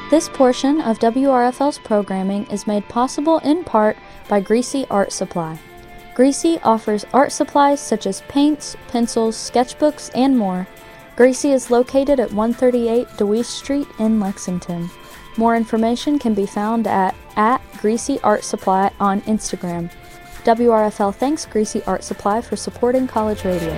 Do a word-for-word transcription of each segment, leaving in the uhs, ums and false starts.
This portion of W R F L's programming is made possible in part by Greasy Art Supply. Greasy offers art supplies such as paints, pencils, sketchbooks, and more. Greasy is located at one thirty-eight DeWeese Street in Lexington. More information can be found at, at Greasy Art Supply on Instagram. W R F L thanks Greasy Art Supply for supporting college radio.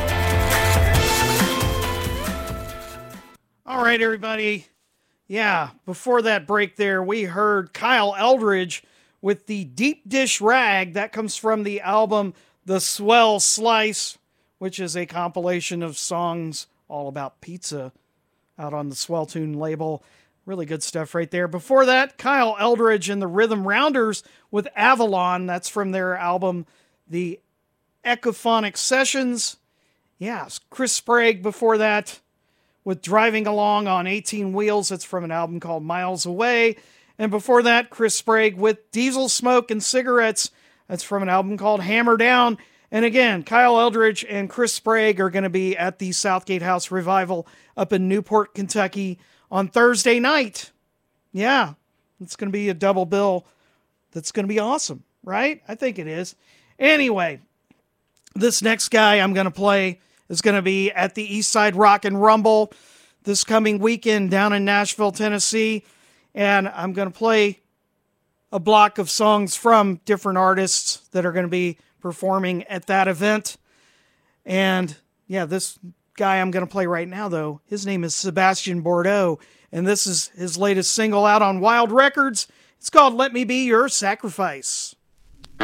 All right, everybody. Yeah, before that break there, we heard Kyle Eldridge with the Deep Dish Rag. That comes from the album The Swell Slice, which is a compilation of songs all about pizza out on the Swell Tune label. Really good stuff right there. Before that, Kyle Eldridge and the Rhythm Rounders with Avalon. That's from their album The Echophonic Sessions. Yeah, Chris Sprague before that with Driving Along on eighteen Wheels. That's from an album called Miles Away. And before that, Chris Sprague with Diesel Smoke and Cigarettes. That's from an album called Hammer Down. And again, Kyle Eldridge and Chris Sprague are going to be at the Southgate House Revival up in Newport, Kentucky on Thursday night. Yeah, it's going to be a double bill. That's going to be awesome, right? I think it is. Anyway, this next guy I'm going to play is going to be at the Eastside Rock and Rumble this coming weekend down in Nashville, Tennessee. And I'm going to play a block of songs from different artists that are going to be performing at that event. And yeah, this guy I'm going to play right now, though, his name is Sebastian Bordeaux. And this is his latest single out on Wild Records. It's called Let Me Be Your Sacrifice.